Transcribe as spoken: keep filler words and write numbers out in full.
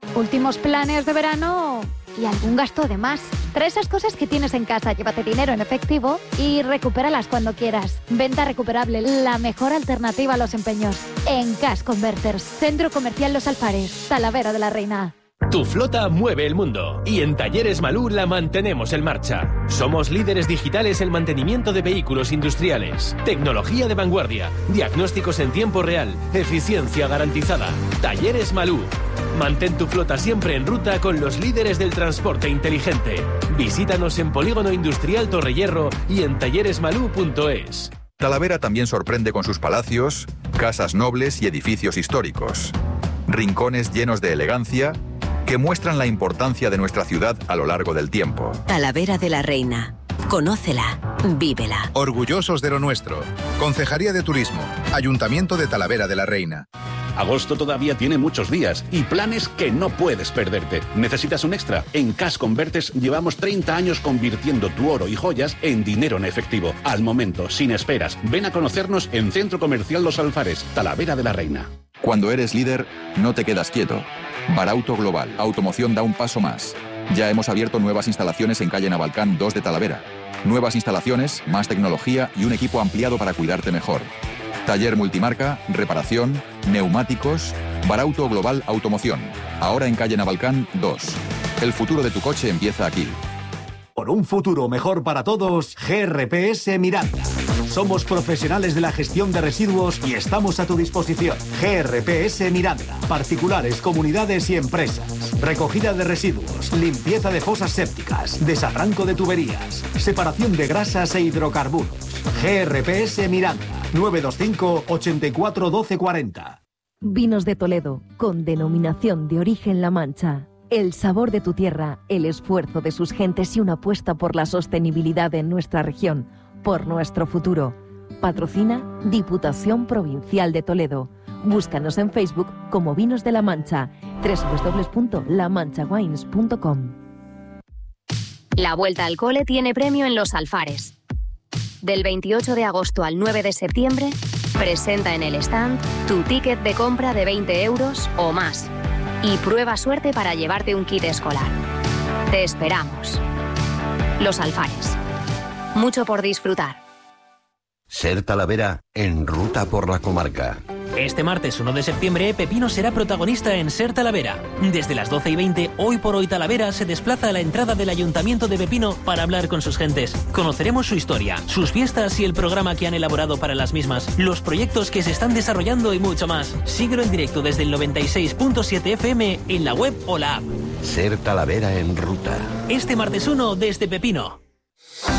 últimos planes de verano y algún gasto de más. Trae esas cosas que tienes en casa, llévate dinero en efectivo y recupéralas cuando quieras. Venta recuperable, la mejor alternativa a los empeños. En Cash Converters, Centro Comercial Los Alfares, Talavera de la Reina. Tu flota mueve el mundo y en Talleres Malú la mantenemos en marcha. Somos líderes digitales en mantenimiento de vehículos industriales, tecnología de vanguardia, diagnósticos en tiempo real, eficiencia garantizada. Talleres Malú. Mantén tu flota siempre en ruta con los líderes del transporte inteligente. Visítanos en Polígono Industrial Torrehierro y en talleres malú punto es. Talavera también sorprende con sus palacios, casas nobles y edificios históricos. Rincones llenos de elegancia que muestran la importancia de nuestra ciudad a lo largo del tiempo. Talavera de la Reina. Conócela, vívela. Orgullosos de lo nuestro. Concejalía de Turismo, Ayuntamiento de Talavera de la Reina. Agosto todavía tiene muchos días y planes que no puedes perderte. ¿Necesitas un extra? En Cash Converters llevamos treinta años convirtiendo tu oro y joyas en dinero en efectivo. Al momento, sin esperas. Ven a conocernos en Centro Comercial Los Alfares, Talavera de la Reina. Cuando eres líder, no te quedas quieto. Barauto Global, automoción da un paso más. Ya hemos abierto nuevas instalaciones en calle Navalcán dos de Talavera. Nuevas instalaciones, más tecnología y un equipo ampliado para cuidarte mejor. Taller multimarca, reparación, neumáticos, Barauto Global Automoción. Ahora en calle Navalcán dos. El futuro de tu coche empieza aquí. Por un futuro mejor para todos, G R P S Miranda. Somos profesionales de la gestión de residuos y estamos a tu disposición. G R P S Miranda. Particulares, comunidades y empresas. Recogida de residuos, limpieza de fosas sépticas, desarranco de tuberías, separación de grasas e hidrocarburos. G R P S Miranda. nueve dos cinco, ochenta y cuatro, doce cuarenta. Vinos de Toledo, con denominación de origen La Mancha. El sabor de tu tierra, el esfuerzo de sus gentes y una apuesta por la sostenibilidad en nuestra región, por nuestro futuro. Patrocina Diputación Provincial de Toledo. Búscanos en Facebook como Vinos de La Mancha, doble u doble u doble u punto la mancha wines punto com. La vuelta al cole tiene premio en Los Alfares. Del veintiocho de agosto al nueve de septiembre, presenta en el stand tu ticket de compra de veinte euros o más y prueba suerte para llevarte un kit escolar. Te esperamos. Los Alfares. Mucho por disfrutar. Ser Talavera en ruta por la comarca. Este martes uno de septiembre, Pepino será protagonista en Ser Talavera. Desde las doce y veinte, Hoy por Hoy Talavera se desplaza a la entrada del Ayuntamiento de Pepino para hablar con sus gentes. Conoceremos su historia, sus fiestas y el programa que han elaborado para las mismas, los proyectos que se están desarrollando y mucho más. Síguelo en directo desde el noventa y seis punto siete F M en la web o la app. Ser Talavera en ruta. Este martes uno desde Pepino.